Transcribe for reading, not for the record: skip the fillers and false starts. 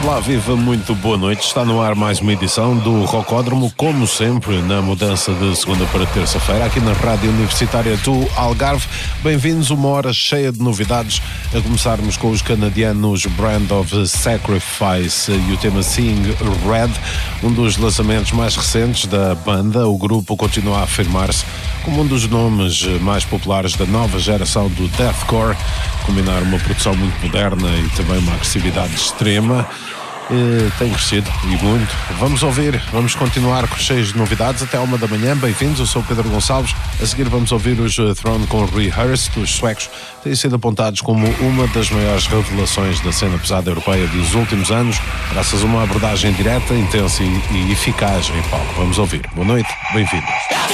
Olá, viva, muito boa noite. Está no ar mais uma edição do Rocódromo, como sempre, na mudança de segunda para terça-feira, aqui na Rádio Universitária do Algarve. Bem-vindos, uma hora cheia de novidades, a começarmos com os canadianos Brand of Sacrifice e o tema Seeing Red, um dos lançamentos mais recentes da banda. O grupo continua a afirmar-se como um dos nomes mais populares da nova geração do deathcore, combinar uma produção muito moderna e também uma agressividade extrema. Tem crescido e muito. Vamos continuar cheios de novidades até 1 da manhã. Bem-vindos, eu sou o Pedro Gonçalves. A seguir vamos ouvir os Throne com Rehearsed. Os suecos têm sido apontados como uma das maiores revelações da cena pesada europeia dos últimos anos, graças a uma abordagem direta, intensa e eficaz em palco. Vamos ouvir. Boa noite, bem-vindos.